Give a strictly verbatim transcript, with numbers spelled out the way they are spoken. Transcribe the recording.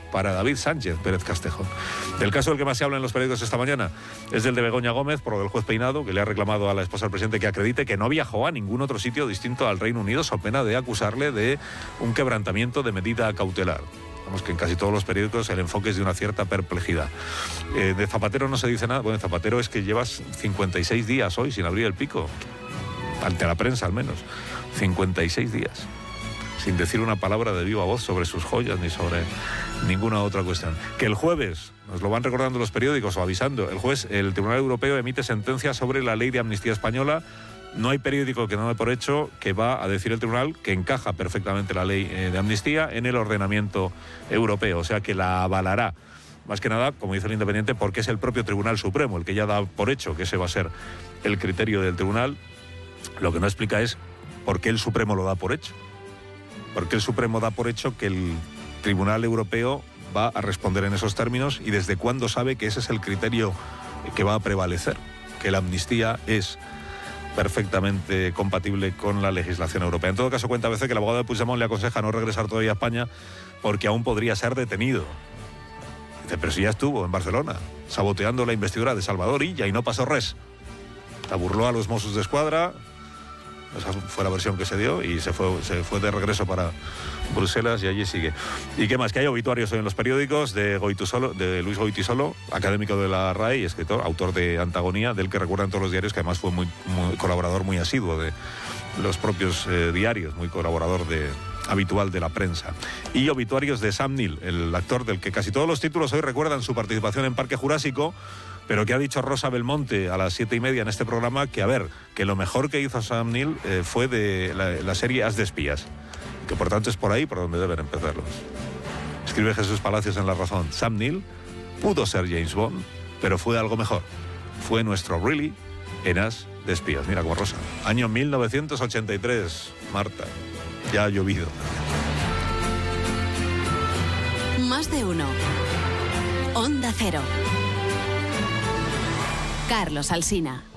para David Sánchez Pérez Castejo. El caso del que más se habla en los periódicos esta mañana es del de Begoña Gómez, por lo del juez Peinado, que le ha reclamado a la esposa del presidente que acredite que no viajó a ningún otro sitio distinto al Reino Unido, so pena de acusarle de un quebrantamiento de medida cautelar. Vamos, que en casi todos los periódicos el enfoque es de una cierta perplejidad. Eh, de Zapatero no se dice nada. Bueno, Zapatero es que llevas cincuenta y seis días hoy sin abrir el pico, ante la prensa al menos. cincuenta y seis días. Sin decir una palabra de viva voz sobre sus joyas ni sobre ninguna otra cuestión. Que el jueves, nos lo van recordando los periódicos o avisando, el jueves, el Tribunal Europeo emite sentencia sobre la ley de amnistía española. No hay periódico que no dé por hecho que va a decir el tribunal que encaja perfectamente la ley eh, de amnistía en el ordenamiento europeo, o sea que la avalará. Más que nada, como dice el Independiente, porque es el propio Tribunal Supremo el que ya da por hecho que ese va a ser el criterio del tribunal. Lo que no explica es por qué el Supremo lo da por hecho. Porque el Supremo da por hecho que el Tribunal Europeo va a responder en esos términos y desde cuándo sabe que ese es el criterio que va a prevalecer, que la amnistía es perfectamente compatible con la legislación europea. En todo caso, cuenta a veces que el abogado de Puigdemont le aconseja no regresar todavía a España porque aún podría ser detenido. Dice, pero si ya estuvo en Barcelona saboteando la investidura de Salvador Illa y no pasó res. La burló a los Mossos de Escuadra. Esa fue la versión que se dio y se fue, se fue de regreso para Bruselas y allí sigue. ¿Y qué más? Que hay obituarios hoy en los periódicos de, Goitisolo, de Luis Goitisolo, académico de la R A E y escritor, autor de Antagonía, del que recuerdan todos los diarios, que además fue muy, muy colaborador muy asiduo de los propios eh, diarios, muy colaborador de, habitual de la prensa. Y obituarios de Sam Neill, el actor del que casi todos los títulos hoy recuerdan su participación en Parque Jurásico, pero que ha dicho Rosa Belmonte a las siete y media en este programa que, a ver, que lo mejor que hizo Sam Neill eh, fue de la, la serie As de Espías, que por tanto es por ahí por donde deben empezarlos. Escribe Jesús Palacios en La Razón. Sam Neill pudo ser James Bond, pero fue algo mejor. Fue nuestro Really en As de Espías. Mira como Rosa. Año mil novecientos ochenta y tres, Marta. Ya ha llovido. Más de uno. Onda Cero. Carlos Alsina.